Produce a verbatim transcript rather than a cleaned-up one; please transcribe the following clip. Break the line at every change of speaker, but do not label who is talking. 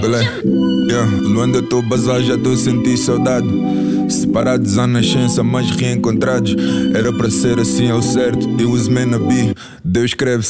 Olé, yeah. Luanda, estou bazar, já estou a sentir saudade. Separados à nascença, mas reencontrados. Era para ser assim ao certo, it was meant to be. Deus escreve